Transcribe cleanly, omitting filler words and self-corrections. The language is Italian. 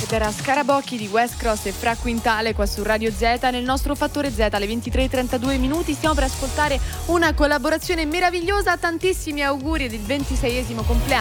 Ed era Scarabocchi di West Cross e Fra Quintale qua su Radio Z. Nel nostro Fattore Z alle 23:32 minuti stiamo per ascoltare una collaborazione meravigliosa. Tantissimi auguri del 26esimo compleanno